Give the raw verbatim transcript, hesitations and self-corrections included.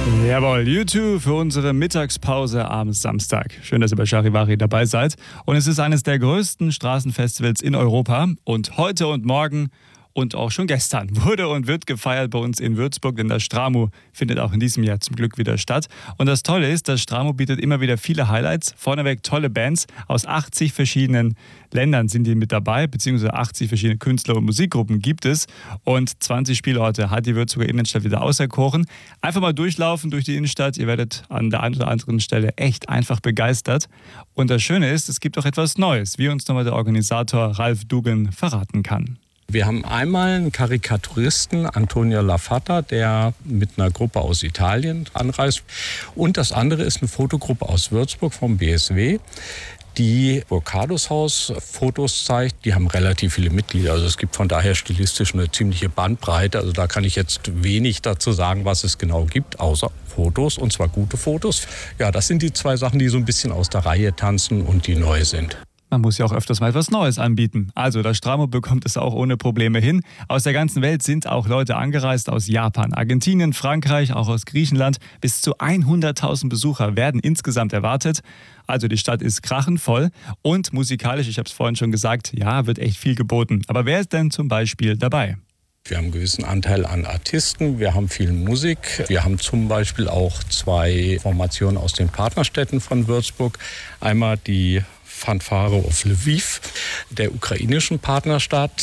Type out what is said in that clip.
Jawohl, YouTube für unsere Mittagspause am Samstag. Schön, dass ihr bei Charivari dabei seid. Und es ist eines der größten Straßenfestivals in Europa. Und heute und morgen und auch schon gestern wurde und wird gefeiert bei uns in Würzburg, denn das Stramo findet auch in diesem Jahr zum Glück wieder statt. Und das Tolle ist, das Stramo bietet immer wieder viele Highlights. Vorneweg tolle Bands aus achtzig verschiedenen Ländern sind die mit dabei, beziehungsweise achtzig verschiedene Künstler und Musikgruppen gibt es. Und zwanzig Spielorte hat die Würzburger Innenstadt wieder auserkoren. Einfach mal durchlaufen durch die Innenstadt. Ihr werdet an der einen oder anderen Stelle echt einfach begeistert. Und das Schöne ist, es gibt auch etwas Neues, wie uns nochmal der Organisator Ralf Dugan verraten kann. Wir haben einmal einen Karikaturisten, Antonio Lafata, der mit einer Gruppe aus Italien anreist. Und das andere ist eine Fotogruppe aus Würzburg vom B S W, die Burkados Haus Fotos zeigt. Die haben relativ viele Mitglieder. Also es gibt von daher stilistisch eine ziemliche Bandbreite. Also da kann ich jetzt wenig dazu sagen, was es genau gibt, außer Fotos, und zwar gute Fotos. Ja, das sind die zwei Sachen, die so ein bisschen aus der Reihe tanzen und die neu sind. Man muss ja auch öfters mal etwas Neues anbieten. Also das Stramo bekommt es auch ohne Probleme hin. Aus der ganzen Welt sind auch Leute angereist, aus Japan, Argentinien, Frankreich, auch aus Griechenland. Bis zu hunderttausend Besucher werden insgesamt erwartet. Also die Stadt ist krachenvoll und musikalisch, ich habe es vorhin schon gesagt, ja, wird echt viel geboten. Aber wer ist denn zum Beispiel dabei? Wir haben einen gewissen Anteil an Artisten, wir haben viel Musik. Wir haben zum Beispiel auch zwei Formationen aus den Partnerstädten von Würzburg. Einmal die Fanfare of Lviv, der ukrainischen Partnerstadt.